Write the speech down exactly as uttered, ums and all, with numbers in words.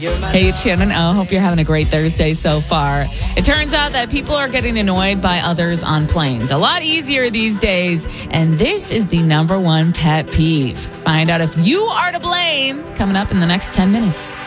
Hey, it's Shannon O. Hope you're having a great Thursday so far. It turns out that people are getting annoyed by others on planes. A lot easier these days. And this is the number one pet peeve. Find out if you are to blame coming up in the next ten minutes.